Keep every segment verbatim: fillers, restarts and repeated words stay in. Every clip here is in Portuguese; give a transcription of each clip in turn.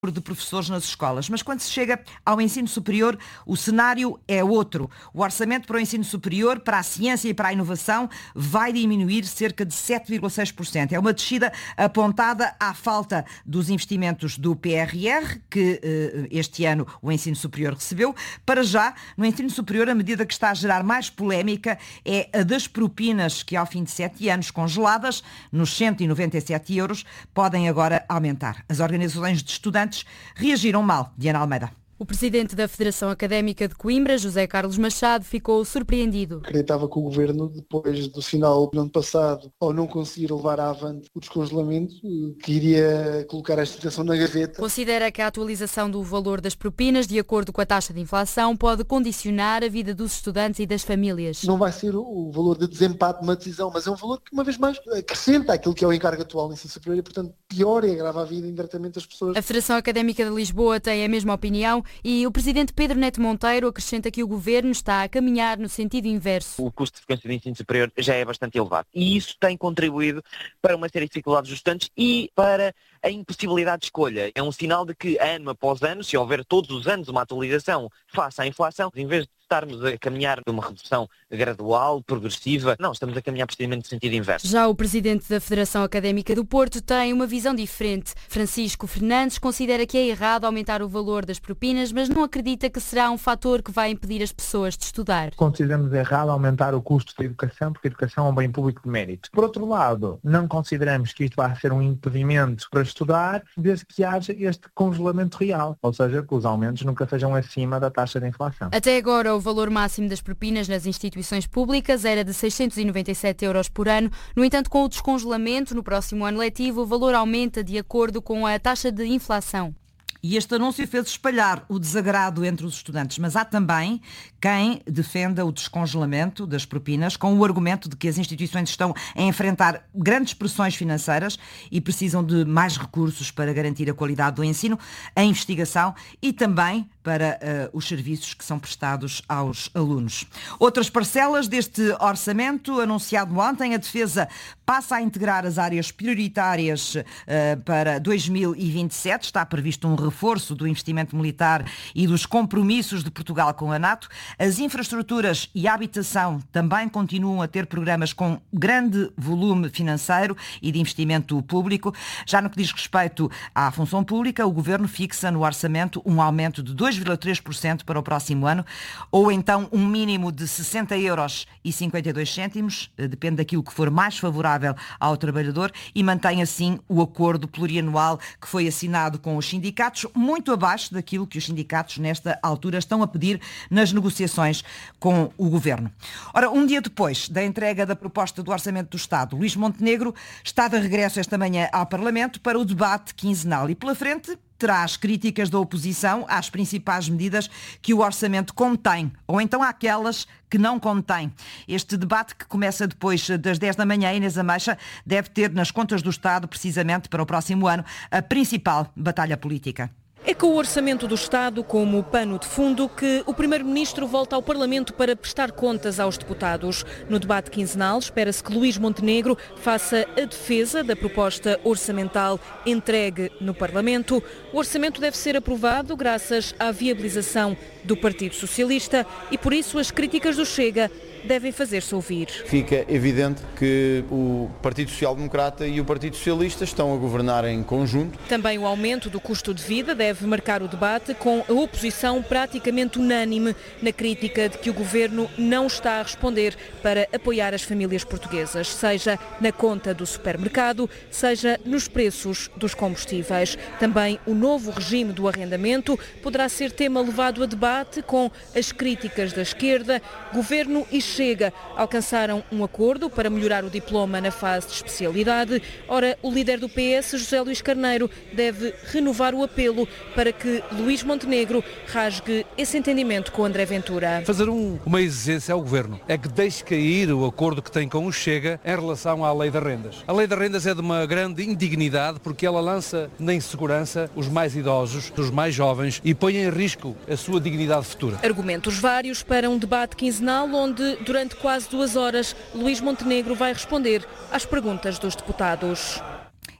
de professores nas escolas, mas quando se chega ao ensino superior, o cenário é outro. O orçamento para o ensino superior, para a ciência e para a inovação, vai diminuir cerca de sete vírgula seis por cento. É uma descida apontada à falta dos investimentos do P R R, que eh, este ano o ensino superior recebeu. Para já, no ensino superior, a medida que está a gerar mais polémica é a das propinas, que ao fim de sete anos congeladas, nos cento e noventa e sete euros, podem agora aumentar. As organizações de estudantes reagiram mal. Diana Almeida. O presidente da Federação Académica de Coimbra, José Carlos Machado, ficou surpreendido. Acreditava que o Governo, depois do final do ano passado, ao não conseguir levar avante o descongelamento, que iria colocar esta situação na gaveta. Considera que a atualização do valor das propinas, de acordo com a taxa de inflação, pode condicionar a vida dos estudantes e das famílias. Não vai ser o valor de desempate de uma decisão, mas é um valor que, uma vez mais, acrescenta aquilo que é o encargo atual no ensino superior e, portanto, piora e agrava a vida indiretamente das pessoas. A Federação Académica de Lisboa tem a mesma opinião. E o presidente Pedro Neto Monteiro acrescenta que o governo está a caminhar no sentido inverso. O custo de frequência de ensino superior já é bastante elevado e isso tem contribuído para uma série de dificuldades dos estudantes e para a impossibilidade de escolha. É um sinal de que ano após ano, se houver todos os anos uma atualização face à inflação, em vez de estarmos a caminhar de uma redução gradual, progressiva, não, estamos a caminhar precisamente no sentido inverso. Já o presidente da Federação Académica do Porto tem uma visão diferente. Francisco Fernandes considera que é errado aumentar o valor das propinas, mas não acredita que será um fator que vai impedir as pessoas de estudar. Consideramos errado aumentar o custo da educação, porque a educação é um bem público de mérito. Por outro lado, não consideramos que isto vai ser um impedimento para estudar, desde que haja este congelamento real, ou seja, que os aumentos nunca sejam acima da taxa de inflação. Até agora, o O valor máximo das propinas nas instituições públicas era de seiscentos e noventa e sete euros por ano. No entanto, com o descongelamento, no próximo ano letivo, o valor aumenta de acordo com a taxa de inflação. E este anúncio fez espalhar o desagrado entre os estudantes, mas há também quem defenda o descongelamento das propinas com o argumento de que as instituições estão a enfrentar grandes pressões financeiras e precisam de mais recursos para garantir a qualidade do ensino, a investigação e também para uh, os serviços que são prestados aos alunos. Outras parcelas deste orçamento, anunciado ontem, a Defesa passa a integrar as áreas prioritárias uh, para dois mil e vinte e sete. Está previsto um reforço do investimento militar e dos compromissos de Portugal com a NATO. As infraestruturas e a habitação também continuam a ter programas com grande volume financeiro e de investimento público. Já no que diz respeito à função pública, o Governo fixa no orçamento um aumento de dois vírgula três por cento para o próximo ano, ou então um mínimo de sessenta euros e cinquenta e dois cêntimos, depende daquilo que for mais favorável ao trabalhador, e mantém assim o acordo plurianual que foi assinado com os sindicatos, muito abaixo daquilo que os sindicatos nesta altura estão a pedir nas negociações com o Governo. Ora, um dia depois da entrega da proposta do Orçamento do Estado, Luís Montenegro está de regresso esta manhã ao Parlamento para o debate quinzenal e pela frente traz críticas da oposição às principais medidas que o orçamento contém, ou então àquelas que não contém. Este debate, que começa depois das dez da manhã, Inês Ameixa, deve ter nas contas do Estado, precisamente para o próximo ano, a principal batalha política. É com o Orçamento do Estado como pano de fundo que o Primeiro-Ministro volta ao Parlamento para prestar contas aos deputados. No debate quinzenal, espera-se que Luís Montenegro faça a defesa da proposta orçamental entregue no Parlamento. O orçamento deve ser aprovado graças à viabilização do Partido Socialista e, por isso, as críticas do Chega devem fazer-se ouvir. Fica evidente que o Partido Social Democrata e o Partido Socialista estão a governar em conjunto. Também o aumento do custo de vida deve marcar o debate, com a oposição praticamente unânime na crítica de que o Governo não está a responder para apoiar as famílias portuguesas, seja na conta do supermercado, seja nos preços dos combustíveis. Também o novo regime do arrendamento poderá ser tema levado a debate, com as críticas da esquerda. Governo e Chega alcançaram um acordo para melhorar o diploma na fase de especialidade. Ora, o líder do P S, José Luís Carneiro, deve renovar o apelo para que Luís Montenegro rasgue esse entendimento com André Ventura. Fazer um, uma exigência ao Governo é que deixe cair o acordo que tem com o Chega em relação à Lei das Rendas. A Lei das Rendas é de uma grande indignidade porque ela lança na insegurança os mais idosos, os mais jovens e põe em risco a sua dignidade futura. Argumentos vários para um debate quinzenal onde, durante quase duas horas, Luís Montenegro vai responder às perguntas dos deputados.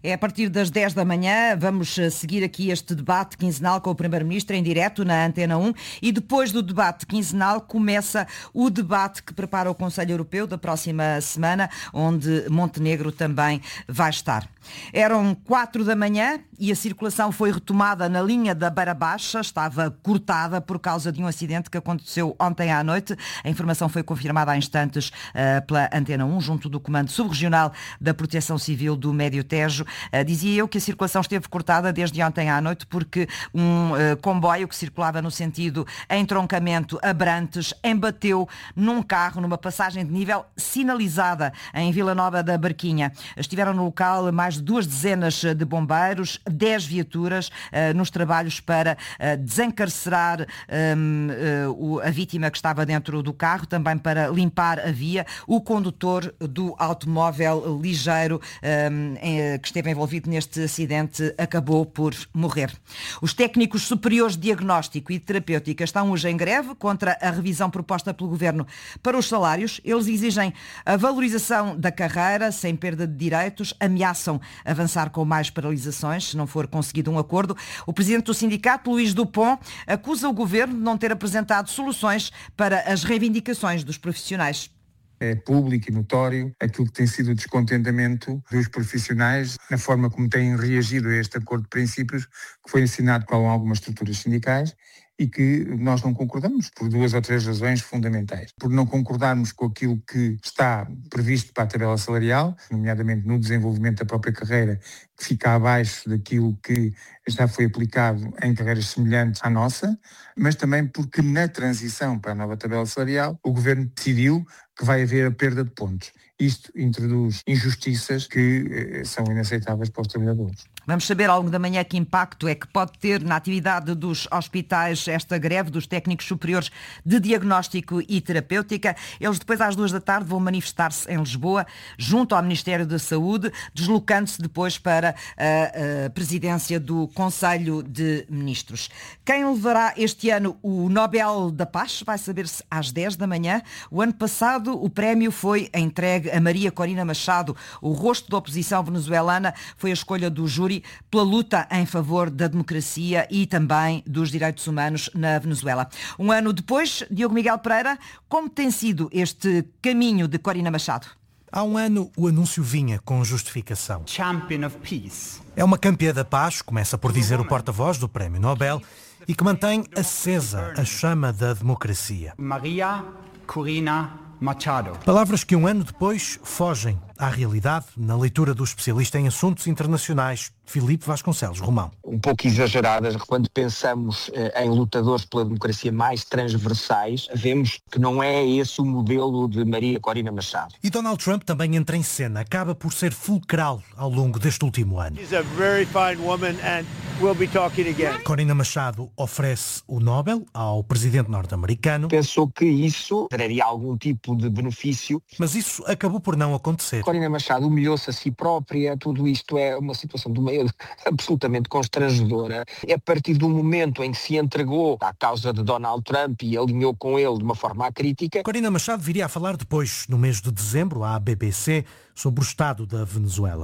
É a partir das dez da manhã, vamos seguir aqui este debate quinzenal com o Primeiro-Ministro em direto na Antena um e depois do debate quinzenal começa o debate que prepara o Conselho Europeu da próxima semana, onde Montenegro também vai estar. Eram quatro da manhã e a circulação foi retomada na linha da Beira Baixa, estava cortada por causa de um acidente que aconteceu ontem à noite. A informação foi confirmada há instantes uh, pela Antena um, junto do Comando Subregional da Proteção Civil do Médio Tejo. Uh, dizia eu que a circulação esteve cortada desde ontem à noite porque um uh, comboio que circulava no sentido entroncamento Abrantes embateu num carro numa passagem de nível sinalizada em Vila Nova da Barquinha. Estiveram no local mais de duas dezenas de bombeiros, dez viaturas uh, nos trabalhos para uh, desencarcerar um, uh, a vítima que estava dentro do carro, também para limpar a via. O condutor do automóvel ligeiro um, em, que esteve envolvido neste acidente acabou por morrer. Os técnicos superiores de diagnóstico e de terapêutica estão hoje em greve contra a revisão proposta pelo Governo para os salários. Eles exigem a valorização da carreira sem perda de direitos, ameaçam avançar com mais paralisações se não for conseguido um acordo. O presidente do sindicato, Luís Dupont, acusa o Governo de não ter apresentado soluções para as reivindicações dos profissionais. É público e notório aquilo que tem sido o descontentamento dos profissionais na forma como têm reagido a este acordo de princípios que foi assinado com algumas estruturas sindicais e que nós não concordamos por duas ou três razões fundamentais. Por não concordarmos com aquilo que está previsto para a tabela salarial, nomeadamente no desenvolvimento da própria carreira, que fica abaixo daquilo que já foi aplicado em carreiras semelhantes à nossa, mas também porque na transição para a nova tabela salarial o Governo decidiu que vai haver a perda de pontos. Isto introduz injustiças que eh, são inaceitáveis para os trabalhadores. Vamos saber ao longo da manhã que impacto é que pode ter na atividade dos hospitais esta greve dos técnicos superiores de diagnóstico e terapêutica. Eles depois às duas da tarde vão manifestar-se em Lisboa, junto ao Ministério da Saúde, deslocando-se depois para a, a presidência do Conselho de Ministros. Quem levará este ano o Nobel da Paz vai saber-se às dez da manhã. O ano passado o prémio foi entregue a Maria Corina Machado. O rosto da oposição venezuelana foi a escolha do júri pela luta em favor da democracia e também dos direitos humanos na Venezuela. Um ano depois, Diogo Miguel Pereira, como tem sido este caminho de Corina Machado? Há um ano o anúncio vinha com justificação. Champion of Peace. É uma campeã da paz, começa por dizer o porta-voz do Prémio Nobel, e que mantém acesa a chama da democracia. Maria Corina Machado. Palavras que um ano depois fogem à realidade na leitura do especialista em assuntos internacionais, Filipe Vasconcelos Romão. Um pouco exageradas quando pensamos eh, em lutadores pela democracia mais transversais, vemos que não é esse o modelo de Maria Corina Machado. E Donald Trump também entra em cena, acaba por ser fulcral ao longo deste último ano. She's a very fine woman and we'll be talking again. Corina Machado oferece o Nobel ao presidente norte-americano. Pensou que isso traria algum tipo de benefício. Mas isso acabou por não acontecer. Corina Machado humilhou-se a si própria, tudo isto é uma situação do meio absolutamente constrangedora. É a partir do momento em que se entregou à causa de Donald Trump e alinhou com ele de uma forma acrítica. Corina Machado viria a falar depois, no mês de dezembro, à B B C, sobre o estado da Venezuela.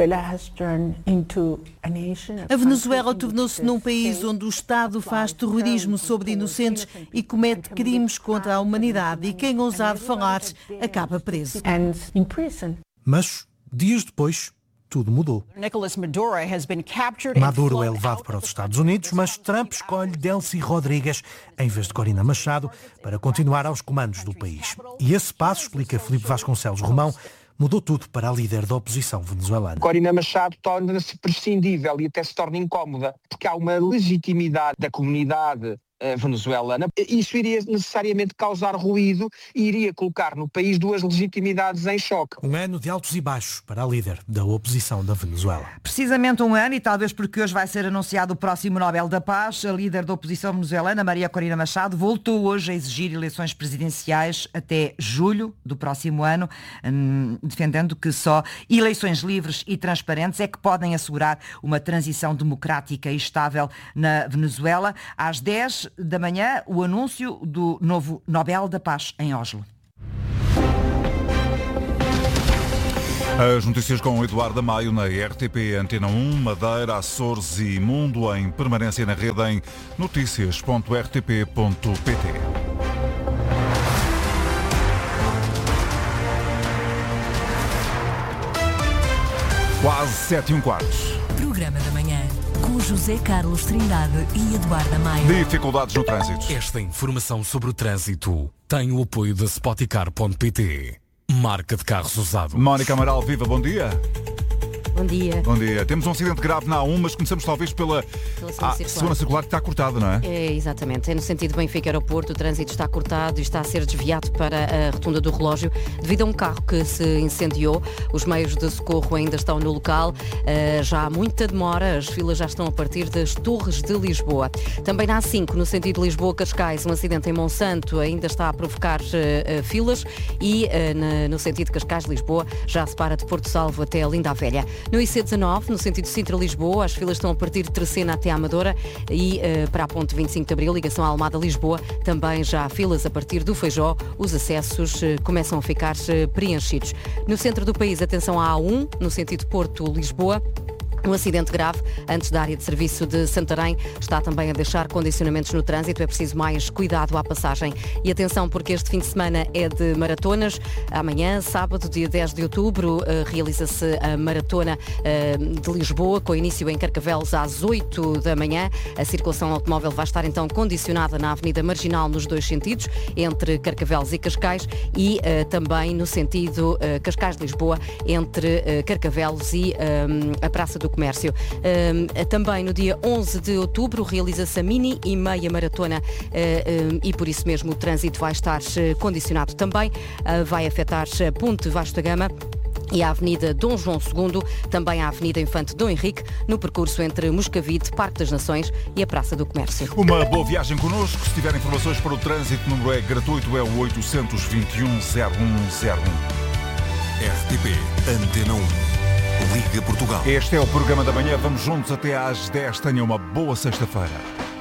A Venezuela tornou-se num país onde o Estado faz terrorismo sobre inocentes e comete crimes contra a humanidade e quem ousar falar acaba preso. Mas, dias depois, tudo mudou. Maduro é levado para os Estados Unidos, mas Trump escolhe Delcy Rodrigues em vez de Corina Machado para continuar aos comandos do país. E esse passo, explica Filipe Vasconcelos Romão, mudou tudo para a líder da oposição venezuelana. Corina Machado torna-se prescindível e até se torna incómoda, porque há uma legitimidade da comunidade venezuelana. Isso iria necessariamente causar ruído e iria colocar no país duas legitimidades em choque. Um ano de altos e baixos para a líder da oposição da Venezuela. Precisamente um ano, e talvez porque hoje vai ser anunciado o próximo Nobel da Paz, a líder da oposição venezuelana, Maria Corina Machado, voltou hoje a exigir eleições presidenciais até julho do próximo ano, defendendo que só eleições livres e transparentes é que podem assegurar uma transição democrática e estável na Venezuela. Às dez da manhã, o anúncio do novo Nobel da Paz em Oslo. As notícias com o Eduardo Amaio na R T P, Antena um, Madeira, Açores e Mundo, em permanência na rede em notícias ponto r t p ponto p t. Quase sete e um quarto. Programa da manhã, com José Carlos Trindade e Eduardo Amaio. Dificuldades no trânsito. Esta informação sobre o trânsito tem o apoio da Spoticar ponto p t. Marca de carros usados. Mónica Amaral, viva, bom dia. Bom dia. Bom dia. Temos um acidente grave na A um, mas começamos talvez pela, pela segunda circular. circular que está cortada, não é? É, exatamente. É no sentido Benfica-Aeroporto, o trânsito está cortado e está a ser desviado para a rotunda do relógio devido a um carro que se incendiou. Os meios de socorro ainda estão no local. Uh, já há muita demora, as filas já estão a partir das Torres de Lisboa. Também na A cinco, no sentido Lisboa-Cascais, um acidente em Monsanto ainda está a provocar uh, uh, filas e uh, na, no sentido Cascais-Lisboa já se para de Porto Salvo até a Linda a Velha. No I C dezanove, no sentido Sintra-Lisboa, as filas estão a partir de Terceira até a Amadora e uh, para a ponte vinte e cinco de Abril, ligação à Almada-Lisboa, também já há filas a partir do Feijó, os acessos uh, começam a ficar uh, preenchidos. No centro do país, atenção à A um, no sentido Porto-Lisboa. Um acidente grave antes da área de serviço de Santarém está também a deixar condicionamentos no trânsito. É preciso mais cuidado à passagem. E atenção, porque este fim de semana é de maratonas. Amanhã, sábado, dia dez de outubro, realiza-se a Maratona de Lisboa, com início em Carcavelos às oito da manhã. A circulação automóvel vai estar então condicionada na Avenida Marginal nos dois sentidos, entre Carcavelos e Cascais, e uh, também no sentido uh, Cascais-Lisboa, entre uh, Carcavelos e uh, a Praça do Comércio. Uh, também no dia onze de outubro realiza-se a mini e meia maratona uh, uh, e por isso mesmo o trânsito vai estar uh, condicionado também. Uh, vai afetar a Ponte Vasco da Gama e a Avenida Dom João segundo, também a Avenida Infante Dom Henrique, no percurso entre Moscavide, Parque das Nações e a Praça do Comércio. Uma boa viagem connosco. Se tiver informações para o trânsito, o número é gratuito, é o oito dois um, zero um zero um. R T P Antena um. Liga Portugal. Este é o programa da manhã. Vamos juntos até às dez. Tenha uma boa sexta-feira.